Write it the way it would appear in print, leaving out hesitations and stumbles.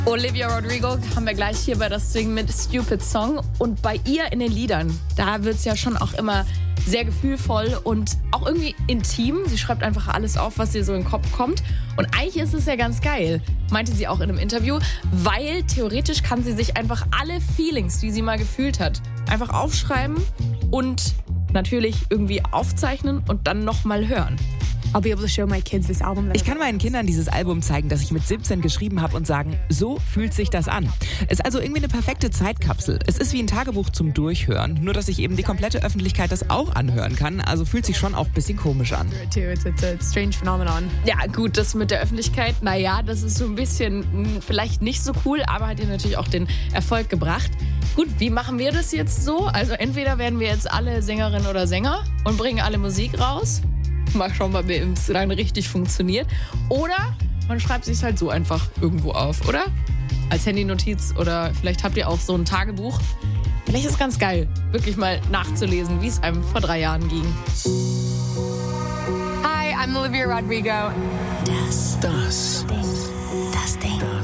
Olivia Rodrigo haben wir gleich hier bei das Ding mit Stupid Song. Und bei ihr in den Liedern, da wird es ja schon auch immer sehr gefühlvoll und auch irgendwie intim. Sie schreibt einfach alles auf, was ihr so in den Kopf kommt. Und eigentlich ist es ja ganz geil, meinte sie auch in einem Interview, weil theoretisch kann sie sich einfach alle Feelings, die sie mal gefühlt hat, einfach aufschreiben und natürlich irgendwie aufzeichnen und dann nochmal hören. I'll be able to show my kids this album. Ich kann meinen Kindern dieses Album zeigen, das ich mit 17 geschrieben habe und sagen, so fühlt sich das an. Es ist also irgendwie eine perfekte Zeitkapsel. Es ist wie ein Tagebuch zum Durchhören, nur dass sich eben die komplette Öffentlichkeit das auch anhören kann. Also fühlt sich schon auch ein bisschen komisch an. It's a strange phenomenon. Ja gut, das mit der Öffentlichkeit, naja, das ist so ein bisschen vielleicht nicht so cool, aber hat ihr natürlich auch den Erfolg gebracht. Gut, wie machen wir das jetzt so? Also entweder werden wir jetzt alle Sängerinnen oder Sänger und bringen alle Musik raus. Mal schauen, ob es dann richtig funktioniert. Oder man schreibt sich halt so einfach irgendwo auf, oder? Als Handynotiz oder vielleicht habt ihr auch so ein Tagebuch. Vielleicht ist es ganz geil, wirklich mal nachzulesen, wie es einem vor 3 Jahren ging. Hi, I'm Olivia Rodrigo. Das